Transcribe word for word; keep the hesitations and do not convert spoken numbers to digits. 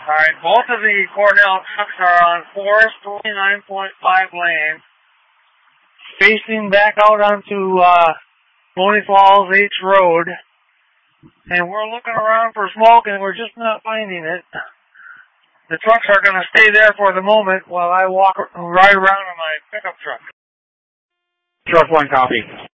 Alright, both of the Cornell trucks are on Forest twenty-nine point five lane, facing back out onto uh, Boney Falls H Road. And we're looking around for smoke and we're just not finding it. The trucks are going to stay there for the moment while I walk right around in my pickup truck. Truck one, copy.